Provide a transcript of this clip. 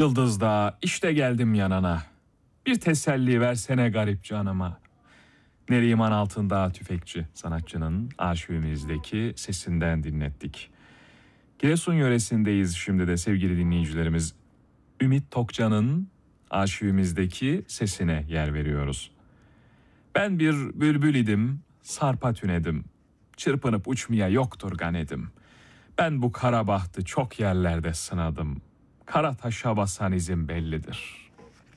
Yıldız'da işte geldim yanana. Bir teselli versene garip canıma. Neriman Altındağ Tüfekçi sanatçının arşivimizdeki sesinden dinlettik. Giresun yöresindeyiz şimdi de sevgili dinleyicilerimiz. Ümit Tokcan'ın arşivimizdeki sesine yer veriyoruz. Ben bir bülbül idim, sarpa tünedim. Çırpınıp uçmaya yoktur ganedim. Ben bu kara bahtı çok yerlerde sınadım. Kara taşa basan izim bellidir.